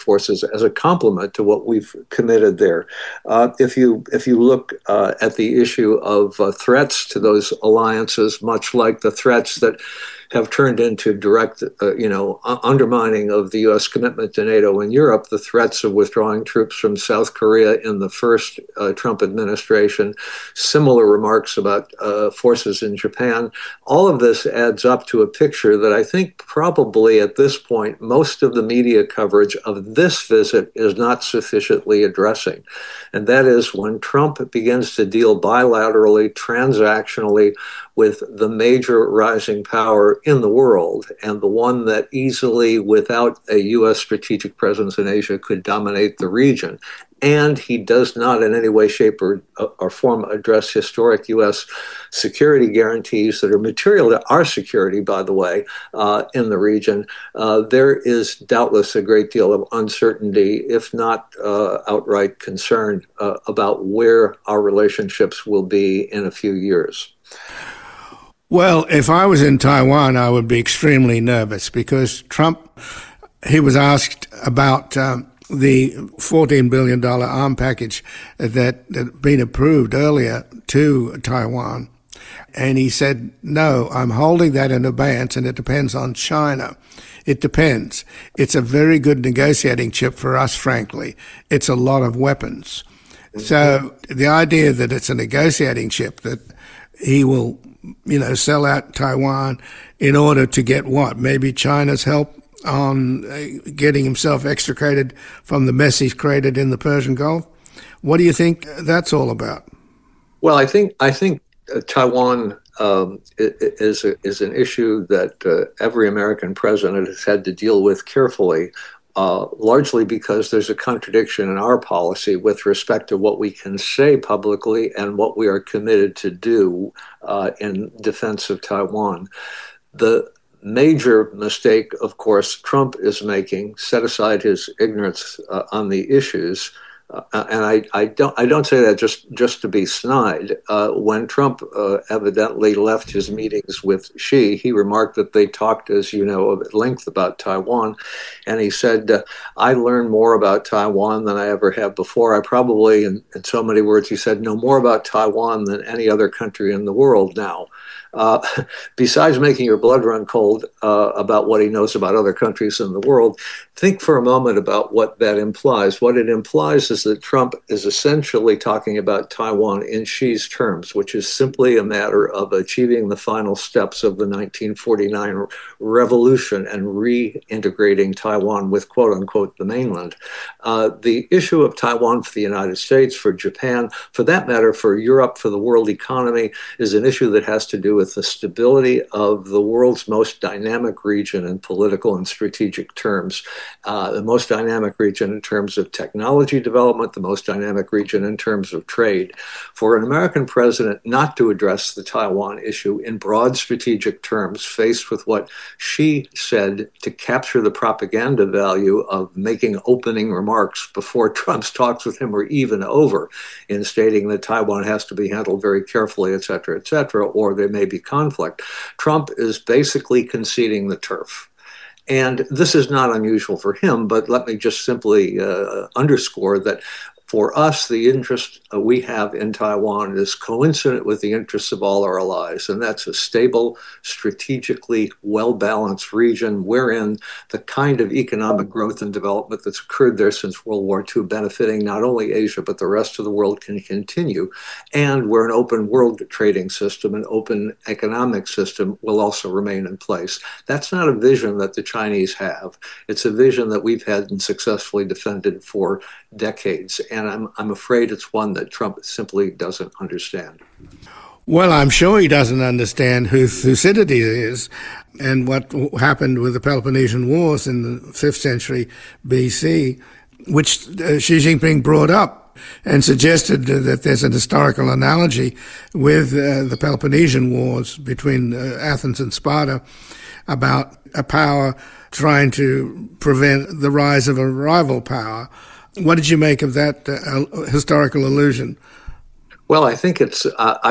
forces as a complement to what we've committed there. If you look at the issue of threats to those alliances, much like the threats that have turned into direct, undermining of the U.S. commitment to NATO in Europe, the threats of withdrawing troops from South Korea in the first Trump administration, similar remarks about forces in Japan. All of this adds up to a picture that I think probably at this point, most of the media coverage of this visit is not sufficiently addressing. And that is when Trump begins to deal bilaterally, transactionally, with the major rising power in the world, and the one that easily, without a U.S. strategic presence in Asia, could dominate the region. And he does not in any way, shape, or form address historic U.S. security guarantees that are material to our security, by the way, in the region. There is doubtless a great deal of uncertainty, if not outright concern, about where our relationships will be in a few years. Well, if I was in Taiwan, I would be extremely nervous because Trump, he was asked about the $14 billion arm package that had been approved earlier to Taiwan. And he said, no, I'm holding that in abeyance and it depends on China. It depends. It's a very good negotiating chip for us, frankly. It's a lot of weapons. So the idea that it's a negotiating chip, that he will sell out Taiwan in order to get what? Maybe China's help on getting himself extricated from the mess he's created in the Persian Gulf. What do you think that's all about? Well, I think Taiwan is an issue that every American president has had to deal with carefully. Largely because there's a contradiction in our policy with respect to what we can say publicly and what we are committed to do in defense of Taiwan. The major mistake, of course, Trump is making, set aside his ignorance on the issues, and I don't say that just to be snide. When Trump evidently left his meetings with Xi, he remarked that they talked, as you know, at length about Taiwan, and he said, "I learned more about Taiwan than I ever have before. I probably, in so many words, he said, know more about Taiwan than any other country in the world now." Besides making your blood run cold about what he knows about other countries in the world, think for a moment about what that implies. What it implies is that Trump is essentially talking about Taiwan in Xi's terms, which is simply a matter of achieving the final steps of the 1949 revolution and reintegrating Taiwan with, quote unquote, the mainland. The issue of Taiwan for the United States, for Japan, for that matter, for Europe, for the world economy, is an issue that has to do with the stability of the world's most dynamic region in political and strategic terms, the most dynamic region in terms of technology development, the most dynamic region in terms of trade. For an American president not to address the Taiwan issue in broad strategic terms, faced with what Xi said to capture the propaganda value of making opening remarks before Trump's talks with him were even over, in stating that Taiwan has to be handled very carefully, et cetera, or there may be conflict. Trump is basically conceding the turf. And this is not unusual for him, but let me just simply underscore that for us, the interest we have in Taiwan is coincident with the interests of all our allies, and that's a stable, strategically well-balanced region wherein the kind of economic growth and development that's occurred there since World War II, benefiting not only Asia, but the rest of the world, can continue. And where an open world trading system, an open economic system will also remain in place. That's not a vision that the Chinese have. It's a vision that we've had and successfully defended for decades. And I'm afraid it's one that Trump simply doesn't understand. Well, I'm sure he doesn't understand who Thucydides is and what happened with the Peloponnesian Wars in the 5th century BC, which Xi Jinping brought up and suggested that there's an historical analogy with the Peloponnesian Wars between Athens and Sparta about a power trying to prevent the rise of a rival power. What did you make of that historical allusion? Well, I think it's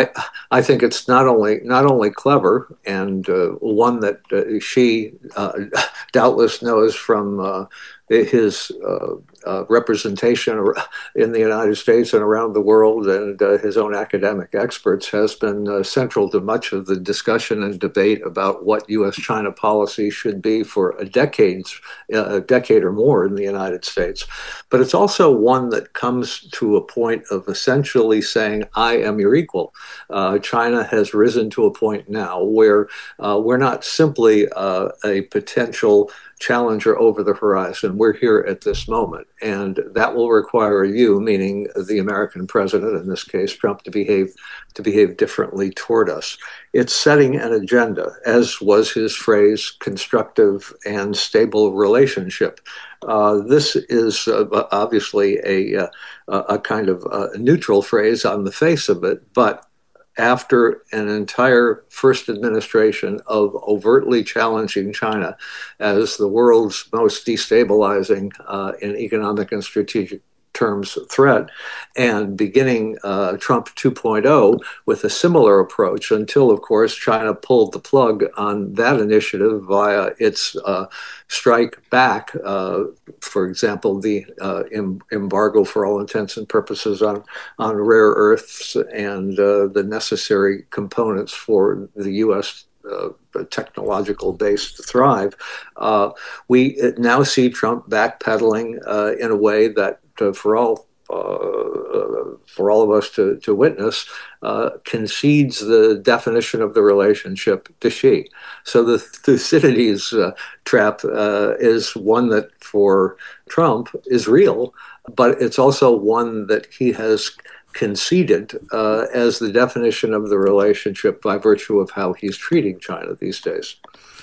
I think it's not only clever and one that she doubtless knows from his representation in the United States and around the world, and his own academic experts, has been central to much of the discussion and debate about what U.S.-China policy should be for a decade or more in the United States. But it's also one that comes to a point of essentially saying, I am your equal. China has risen to a point now where we're not simply a potential challenger over the horizon. We're here at this moment, and that will require you, meaning the American president, in this case Trump, to behave differently toward us. It's setting an agenda, as was his phrase, constructive and stable relationship. This is obviously a kind of neutral phrase on the face of it, but after an entire first administration of overtly challenging China as the world's most destabilizing in economic and strategic terms threat, and beginning Trump 2.0 with a similar approach until, of course, China pulled the plug on that initiative via its strike back, for example, the embargo for all intents and purposes on rare earths and the necessary components for the U.S. Technological base to thrive. We now see Trump backpedaling in a way that for all of us to witness, concedes the definition of the relationship to Xi. So the Thucydides trap is one that for Trump is real, but it's also one that he has conceded as the definition of the relationship by virtue of how he's treating China these days.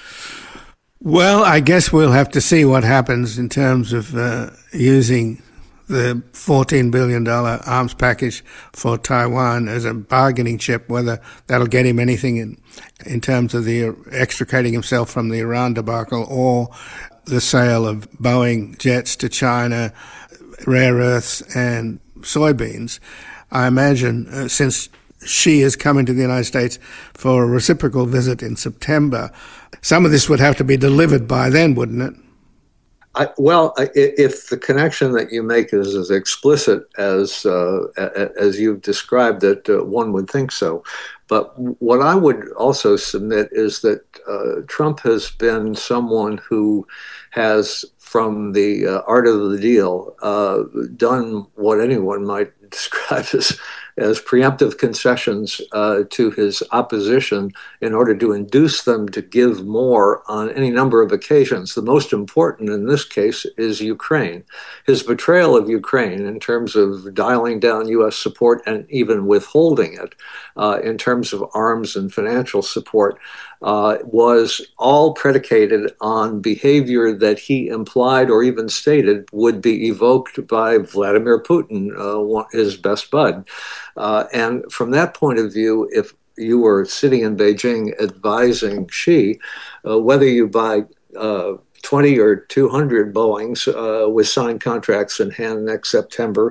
Well, I guess we'll have to see what happens in terms of using the $14 billion arms package for Taiwan as a bargaining chip, whether that'll get him anything in terms of the extricating himself from the Iran debacle or the sale of Boeing jets to China, rare earths and soybeans. I imagine since Xi is coming to the United States for a reciprocal visit in September, some of this would have to be delivered by then, wouldn't it? If the connection that you make is as explicit as you've described it, one would think so. But what I would also submit is that Trump has been someone who has, from the art of the deal, done what anyone might describe as preemptive concessions to his opposition in order to induce them to give more on any number of occasions. The most important in this case is Ukraine. His betrayal of Ukraine in terms of dialing down U.S. support and even withholding it in terms of arms and financial support was all predicated on behavior that he implied or even stated would be evoked by Vladimir Putin, his best bud. And from that point of view, if you were sitting in Beijing advising Xi, whether you buy 20 or 200 Boeings with signed contracts in hand next September,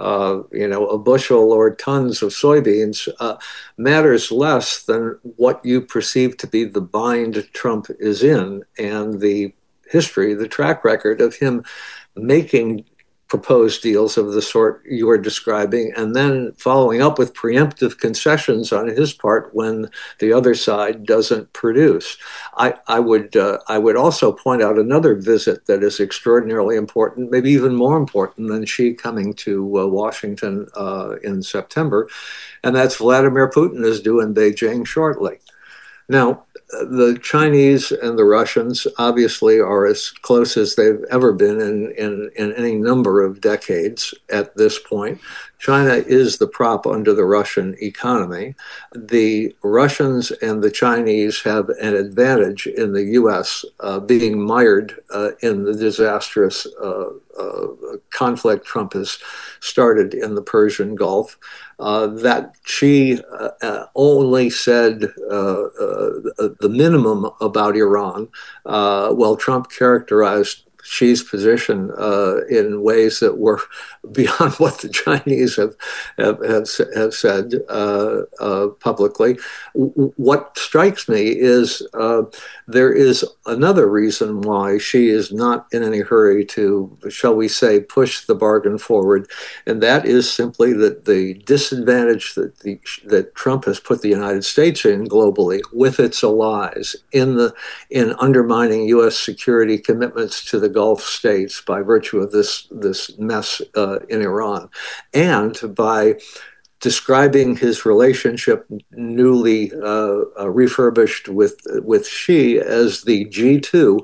a bushel or tons of soybeans matters less than what you perceive to be the bind Trump is in, and the history, the track record of him making proposed deals of the sort you are describing, and then following up with preemptive concessions on his part when the other side doesn't produce. I would also point out another visit that is extraordinarily important, maybe even more important than Xi coming to Washington in September, and that's Vladimir Putin is due in Beijing shortly. Now, the Chinese and the Russians obviously are as close as they've ever been in any number of decades at this point. China is the prop under the Russian economy. The Russians and the Chinese have an advantage in the U.S. Being mired in the disastrous conflict Trump has started in the Persian Gulf. That Xi only said the minimum about Iran, while Trump characterized Xi's position in ways that were beyond what the Chinese have said publicly. What strikes me is there is another reason why Xi is not in any hurry to, shall we say, push the bargain forward, and that is simply that the disadvantage that Trump has put the United States in globally with its allies in undermining U.S. security commitments to the Gulf states by virtue of this mess in Iran, and by describing his relationship newly refurbished with Xi as the G2.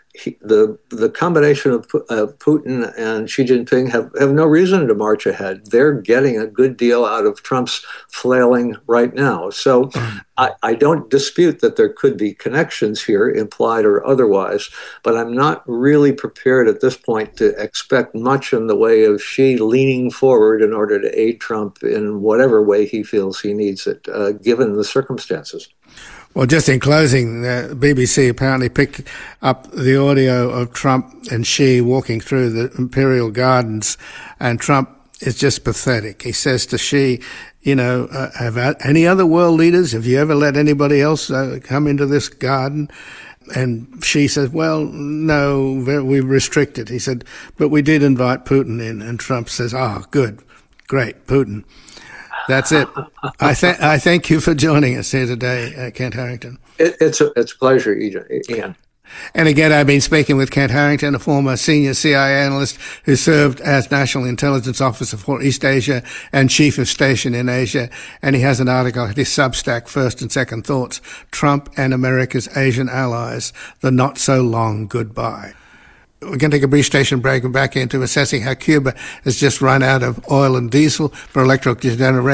The combination of Putin and Xi Jinping have no reason to march ahead. They're getting a good deal out of Trump's flailing right now. So I don't dispute that there could be connections here, implied or otherwise, but I'm not really prepared at this point to expect much in the way of Xi leaning forward in order to aid Trump in whatever way he feels he needs it, given the circumstances. Well, just in closing, the BBC apparently picked up the audio of Trump and Xi walking through the Imperial Gardens, and Trump is just pathetic. He says to Xi, have any other world leaders, have you ever let anybody else come into this garden? And Xi says, well, no, we restricted. He said, but we did invite Putin in. And Trump says, good, great, Putin. That's it. I thank you for joining us here today, Kent Harrington. It's a pleasure, Ian. And again, I've been speaking with Kent Harrington, a former senior CIA analyst who served as National Intelligence Officer for East Asia and Chief of Station in Asia. And he has an article at his Substack, First and Second Thoughts, Trump and America's Asian Allies, the Not-So-Long Goodbye. We're going to take a brief station break and back into assessing how Cuba has just run out of oil and diesel for electrical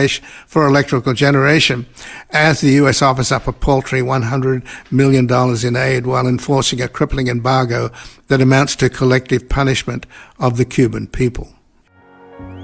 generation as the U.S. offers up a paltry $100 million in aid while enforcing a crippling embargo that amounts to collective punishment of the Cuban people.